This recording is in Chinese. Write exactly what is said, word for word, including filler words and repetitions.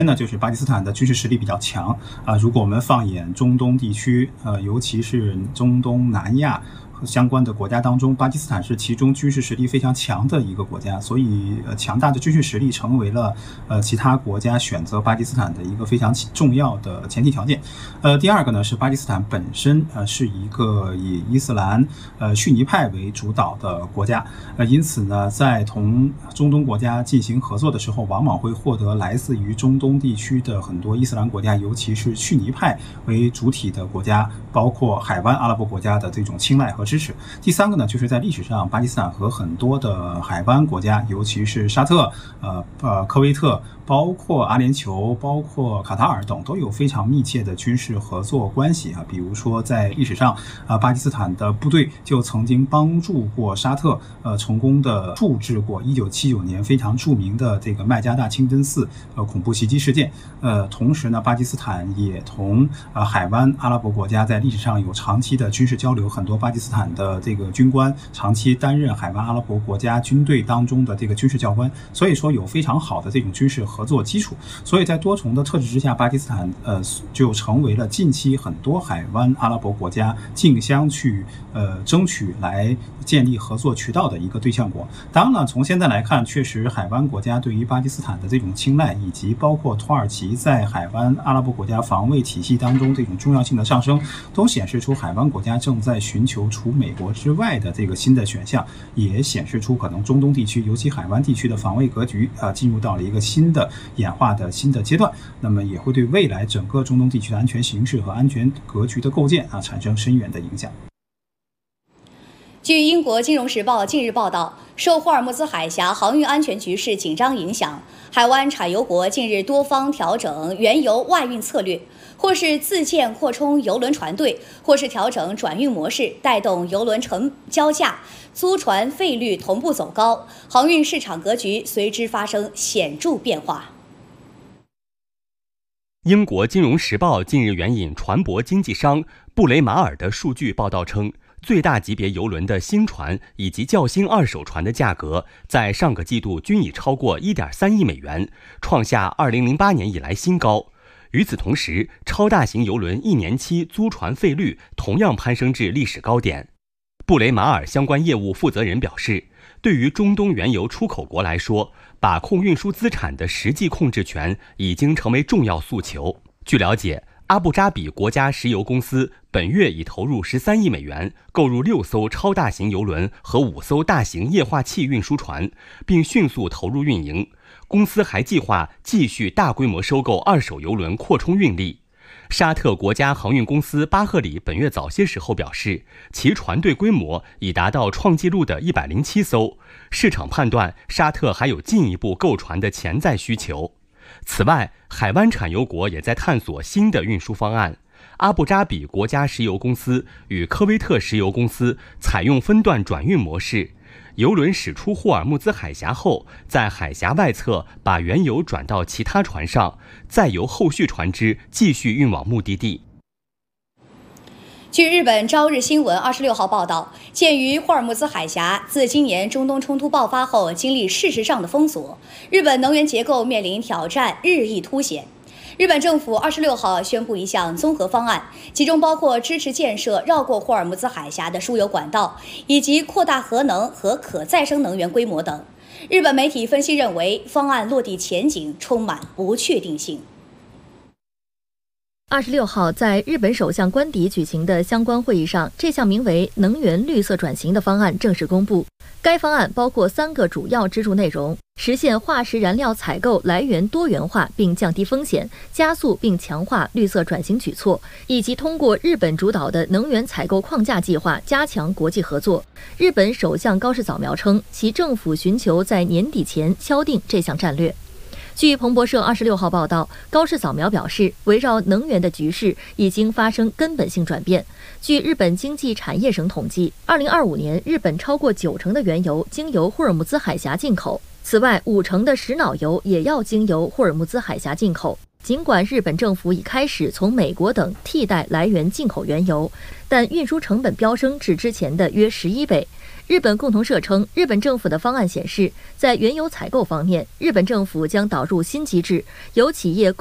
呢，就是巴基斯坦的军事实力比较强啊、呃。如果我们放眼中东地区，呃，尤其是中东南亚相关的国家当中，巴基斯坦是其中军事实力非常强的一个国家，所以呃强大的军事实力成为了呃其他国家选择巴基斯坦的一个非常重要的前提条件。呃，第二个呢是巴基斯坦本身呃是一个以伊斯兰呃逊尼派为主导的国家，呃因此呢在同中东国家进行合作的时候，往往会获得来自于中东地区的很多伊斯兰国家，尤其是逊尼派为主体的国家，包括海湾阿拉伯国家的这种青睐和支持。第三个呢，就是在历史上，巴基斯坦和很多的海湾国家，尤其是沙特、呃呃科威特，包括阿联酋、包括卡塔尔等，都有非常密切的军事合作关系啊。比如说，在历史上啊，巴基斯坦的部队就曾经帮助过沙特，呃，成功的处置过一九七九年非常著名的这个麦加大清真寺呃恐怖袭击事件。呃，同时呢，巴基斯坦也同呃海湾阿拉伯国家在历史上有长期的军事交流，很多巴基斯坦的这个军官长期担任海湾阿拉伯国家军队当中的这个军事教官，所以说有非常好的这种军事合作基础。所以在多重的特质之下，巴基斯坦呃就成为了近期很多海湾阿拉伯国家竞相去呃争取来建立合作渠道的一个对象国。当然了，从现在来看，确实海湾国家对于巴基斯坦的这种青睐，以及包括土耳其在海湾阿拉伯国家防卫体系当中这种重要性的上升，都显示出海湾国家正在寻求除美国之外的这个新的选项，也显示出可能中东地区，尤其海湾地区的防卫格局啊、呃，进入到了一个新的演化的新的阶段。那么也会对未来整个中东地区的安全形势和安全格局的构建啊产生深远的影响。 据英国《金融时报》近日报道，受霍尔木兹海峡航运安全局势紧张影响，海湾产油国近日多方调整原油外运策略，或是自建扩充油轮船队，或是调整转运模式，带动油轮成交价、租船费率同步走高，航运市场格局随之发生显著变化。 英国《金融时报》近日援引船舶经纪商布雷马尔的数据报道称，最大级别邮轮的新船以及较新二手船的价格在上个季度均已超过 一点三亿美元，创下二零零八年以来新高。与此同时，超大型邮轮一年期租船费率同样攀升至历史高点。布雷马尔相关业务负责人表示，对于中东原油出口国来说，把控运输资产的实际控制权已经成为重要诉求。据了解，阿布扎比国家石油公司本月已投入十三亿美元，购入六艘超大型邮轮和五艘大型液化气运输船，并迅速投入运营。公司还计划继续大规模收购二手邮轮，扩充运力。沙特国家航运公司巴赫里本月早些时候表示，其船队规模已达到创纪录的一百零七艘，市场判断沙特还有进一步购船的潜在需求。此外，海湾产油国也在探索新的运输方案。阿布扎比国家石油公司与科威特石油公司采用分段转运模式，油轮驶出霍尔木兹海峡后，在海峡外侧把原油转到其他船上，再由后续船只继续运往目的地。 据日本朝日新闻二十六号报道，鉴于霍尔木兹海峡自今年中东冲突爆发后经历事实上的封锁，日本能源结构面临挑战日益凸显。日本政府二十六号宣布一项综合方案，其中包括支持建设绕过霍尔木兹海峡的输油管道，以及扩大核能和可再生能源规模等。日本媒体分析认为，方案落地前景充满不确定性。 二十六号，在日本首相官邸举行的相关会议上，这项名为“能源绿色转型”的方案正式公布。该方案包括三个主要支柱内容：实现化石燃料采购来源多元化并降低风险，加速并强化绿色转型举措，以及通过日本主导的能源采购框架计划加强国际合作。日本首相高市早苗称，其政府寻求在年底前敲定这项战略。据彭博社二十六号报道，高市早苗表示，围绕能源的局势已经发生根本性转变。据日本经济产业省统计，二零二五年日本超过九成的原油经由霍尔木兹海峡进口，此外五成的石脑油也要经由霍尔木兹海峡进口。 尽管日本政府已开始从美国等替代来源进口原油，但运输成本飙升至之前的约十一倍。日本共同社称，日本政府的方案显示，在原油采购方面，日本政府将导入新机制，由企业